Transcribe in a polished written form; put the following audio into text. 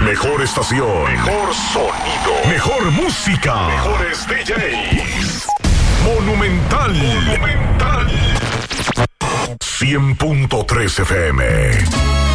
Mejor estación. Mejor sonido. Mejor música. Mejores DJs. Monumental. 100.3 FM.